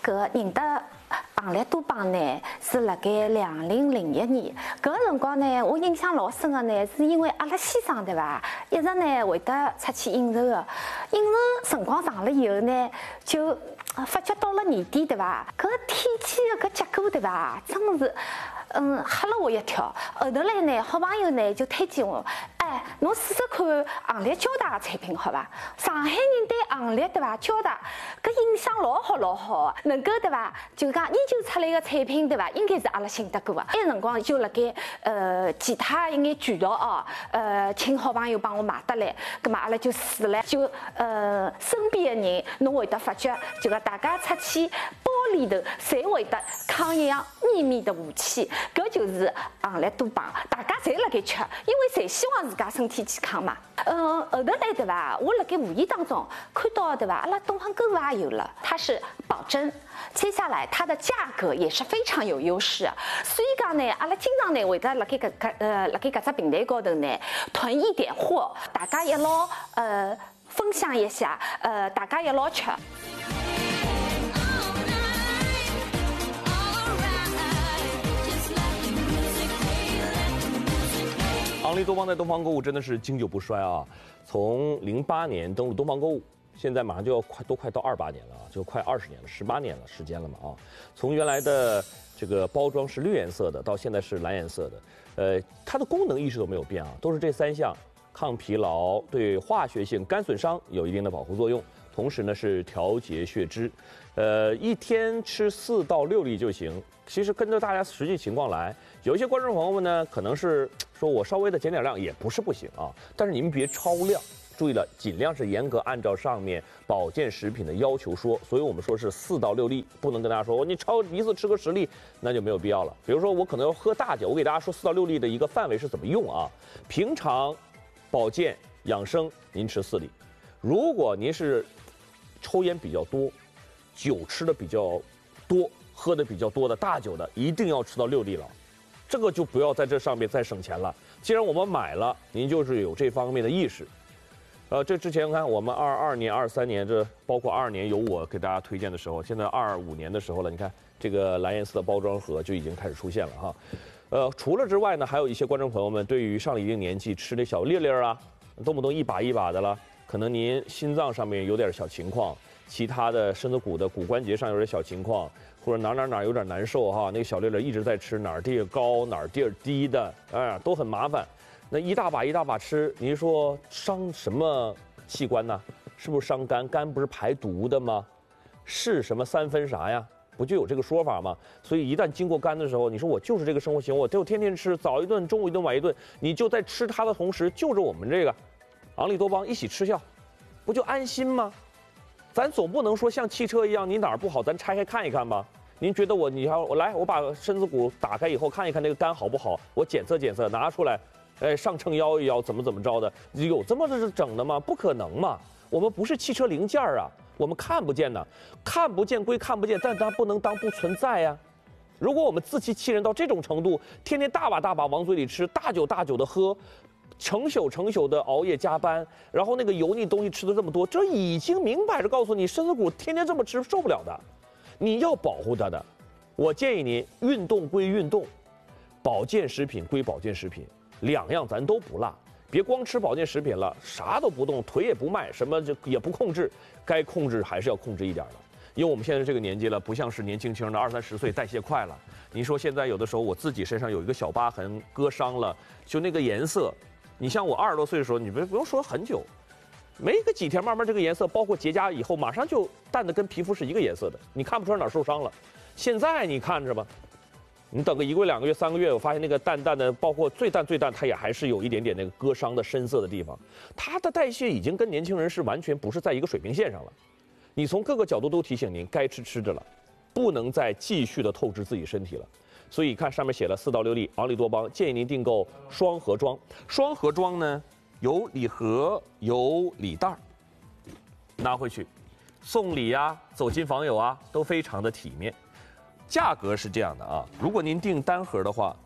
搿认得昂立多邦呢，是辣盖2001年。搿个辰光呢，我印象老深个呢，是因为阿拉先生对伐，一直呢会得出去应酬个，应酬辰光长了以后呢，就发觉到了年底对伐，搿天气的搿结果对伐，真的是。吓了我一跳。后头来呢，好朋友呢就推荐我，哎，侬试试看行立交大的产品，好伐？上海人对行立对伐，交大搿印象老好老好，能够对伐？就讲研究出来的产品对伐，应该是阿拉信得过的。那辰光就辣盖其他一眼渠道哦，请好朋友帮我买得来，葛末阿拉就试了，就身边的人侬会得发觉，就讲大家出去包里头侪会得扛一样秘密的武器。搿就是行立多邦，大家侪辣盖吃，因为侪希望自家身体健康嘛。后头来对伐？我辣盖无意当中看到对伐？阿拉东方购物也有了，它是保真。接下来它的价格也是非常有优势，所以讲呢，阿拉经常呢会得辣盖搿只平台高头呢囤一点货，大家一道分享一下，大家一道吃。 昂立多邦在东方购物真的是经久不衰啊！从08年登陆东方购物，现在马上就要快到28年了啊，就快20年了，18年了时间了嘛啊！从原来的这个包装是绿颜色的，到现在是蓝颜色的，它的功能一直都没有变啊，都是这3项：抗疲劳，对化学性肝损伤有一定的保护作用，同时呢是调节血脂，一天吃4到6粒就行。其实跟着大家实际情况来，有一些观众朋友们呢，可能是说我稍微的减点量也不是不行啊，但是你们别超量，注意了，尽量是严格按照上面保健食品的要求说，所以我们说是4到6粒，不能跟大家说你一次吃个10粒，那就没有必要了。比如说我可能要喝大酒，我给大家说4到6粒的一个范围是怎么用啊？平常保健养生您吃4粒，如果您是抽烟比较多，酒吃的比较多，喝的比较多的大酒的，一定要吃到6粒了，这个就不要在这上面再省钱了。既然我们买了，您就是有这方面的意识。这之前看我们22年、23年，这包括22年有我给大家推荐的时候，现在25年的时候了，你看这个蓝颜色的包装盒就已经开始出现了哈。除了之外呢，还有一些观众朋友们对于上了一定年纪吃的小粒粒啊，动不动一把一把的了，可能您心脏上面有点小情况，其他的身子骨的骨关节上有点小情况，或者哪有点难受哈，那个小粒粒一直在吃，哪儿地儿高哪儿地儿低的，哎，都很麻烦。那一大把吃，您说伤什么器官呢？是不是伤肝？肝不是排毒的吗？是什么3分啥呀？不就有这个说法吗？所以一旦经过肝的时候，你说我就是这个生活习惯，我就天天吃，早一顿、中午一顿、晚一顿，你就在吃它的同时，就着我们这个昂立多邦一起吃下，不就安心吗？咱总不能说像汽车一样，你哪儿不好，咱拆开看一看吧。您觉得我来，我把身子骨打开以后看一看那个肝好不好，我检测拿出来，上秤摇一摇，怎么着的，有这么整的吗？不可能嘛！我们不是汽车零件啊，我们看不见呢，看不见归看不见，但它不能当不存在呀。如果我们自欺欺人到这种程度，天天大把往嘴里吃，大酒的喝，成宿的熬夜加班，然后那个油腻东西吃的这么多，这已经明摆着告诉你，身子骨天天这么吃受不了的，你要保护它的。我建议您运动归运动，保健食品归保健食品，2样咱都不落，别光吃保健食品了，啥都不动，腿也不迈，什么就也不控制，该控制还是要控制一点的。因为我们现在这个年纪了，不像是年轻的20、30岁代谢快了。您说现在有的时候我自己身上有一个小疤痕，割伤了，就那个颜色。你像我20多岁的时候，你不用说很久，没个几天，慢慢这个颜色，包括结痂以后，马上就淡的跟皮肤是一个颜色的，你看不出来哪儿受伤了。现在你看着吧，你等个1个月、2个月、3个月，我发现那个淡的，包括最淡，它也还是有一点点那个割伤的深色的地方。它的代谢已经跟年轻人是完全不是在一个水平线上了。你从各个角度都提醒您，该吃着了，不能再继续的透支自己身体了。所以看上面写了4到6粒，昂立多邦建议您订购双盒装。双盒装呢，有礼盒，有礼袋，拿回去送礼啊，走亲访友啊，都非常的体面。价格是这样的啊，如果您订单盒的话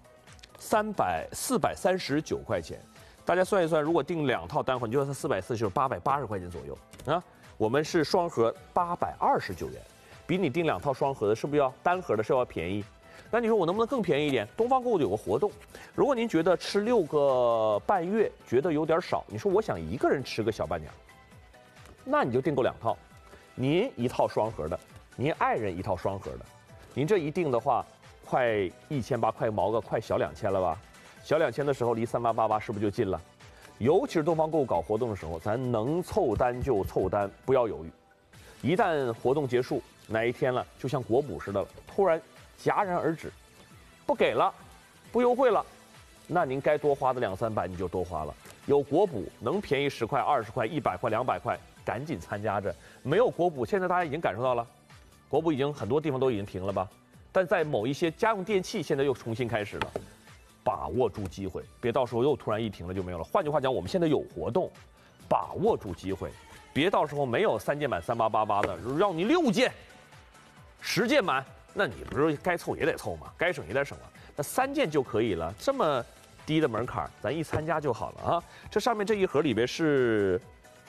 ，439块钱，大家算一算，如果订2套单盒，你就算440，就是880块钱左右啊。我们是双盒829元。 比你订2套双盒的，是不是要单盒的是要便宜？那你说我能不能更便宜一点？东方购物有个活动，如果您觉得吃6个半月觉得有点少，你说我想一个人吃个小半年，那你就订购2套，您1套双盒的，您爱人1套双盒的，您这一订的话，快1800，快毛个快小2000了吧？小2000的时候离3888是不是就近了？尤其是东方购物搞活动的时候，咱能凑单就凑单，不要犹豫。一旦活动结束哪一天了，就像国补似的了，突然戛然而止，不给了，不优惠了，那您该多花的200-300你就多花了。有国补能便宜10块、20块、100块、200块，赶紧参加着。没有国补，现在大家已经感受到了，国补已经很多地方都已经停了吧？但在某一些家用电器现在又重新开始了，把握住机会，别到时候又突然一停了就没有了。换句话讲，我们现在有活动，把握住机会，别到时候没有3件满3888的，让你6件、10件满。那你不是该凑也得凑嘛，该省也得省了。那3件就可以了，这么低的门槛，咱一参加就好了啊。这上面这一盒里边是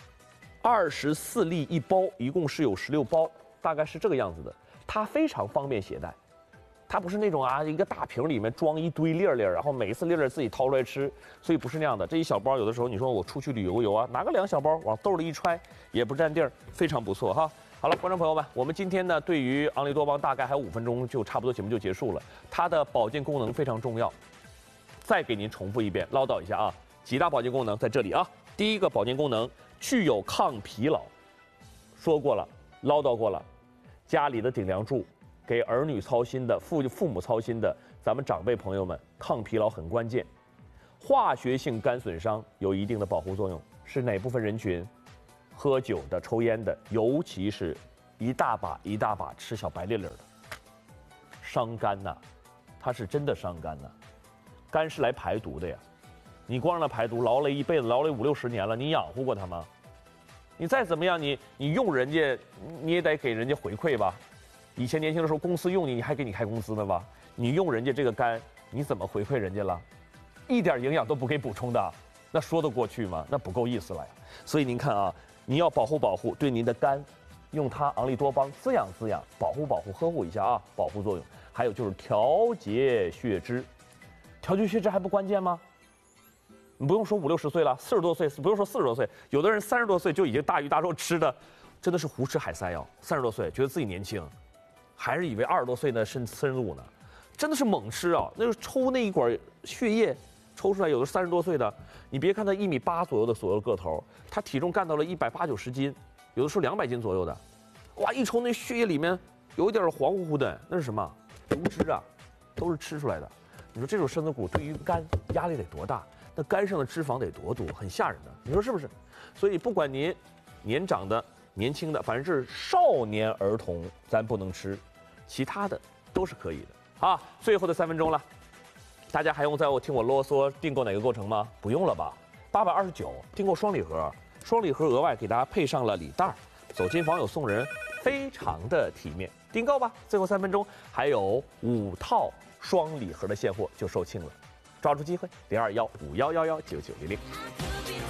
24粒1包，一共是有16包，大概是这个样子的。它非常方便携带，它不是那种一个大瓶里面装一堆粒粒，然后每一次粒粒自己掏出来吃，所以不是那样的。这一小包有的时候你说我出去旅游啊，拿个2小包往兜里一揣，也不占地儿，非常不错哈。好了，观众朋友们，我们今天呢，对于昂利多邦大概还有5分钟就差不多节目就结束了。它的保健功能非常重要，再给您重复一遍，唠叨一下啊，几大保健功能在这里啊。第一个保健功能具有抗疲劳，说过了，唠叨过了，家里的顶梁柱，给儿女操心的、父母操心的，咱们长辈朋友们，抗疲劳很关键。化学性肝损伤有一定的保护作用，是哪部分人群？喝酒的、抽烟的，尤其是一大把吃小白粒粒的，伤肝呐，它是真的伤肝呐。肝是来排毒的呀，你光让它排毒，劳累一辈子，劳累50-60年了，你养活过它吗？你再怎么样，你用人家，你也得给人家回馈吧。以前年轻的时候，公司用你，你还给你开工资呢吧？你用人家这个肝，你怎么回馈人家了？一点营养都不给补充的，那说得过去吗？那不够意思了呀。所以您看啊。你要保护对您的肝，用它昂利多邦滋养，保护呵护一下啊，保护作用。还有就是调节血脂，调节血脂还不关键吗？你不用说50-60岁了，40多岁，不用说40多岁，有的人30多岁就已经大鱼大肉吃的，真的是胡吃海塞哦。30多岁觉得自己年轻，还是以为20多岁呢身骨呢，真的是猛吃啊！那就抽那一管血液。抽出来有的30多岁的，你别看他1.8米左右的个头，他体重干到了180-90斤，有的时候200斤左右的，哇！一抽那血液里面有一点黄乎乎的，那是什么？油脂啊，都是吃出来的。你说这种身子骨对于肝压力得多大？那肝上的脂肪得多，很吓人的。你说是不是？所以不管您年长的、年轻的，反正是少年儿童，咱不能吃，其他的都是可以的啊。最后的3分钟了。大家还用听我啰嗦订购哪个过程吗？不用了吧？829订购双礼盒，双礼盒额外给大家配上了礼袋，走进房有送人，非常的体面。订购吧，最后3分钟还有5套双礼盒的现货就售罄了，抓住机会，0215119900。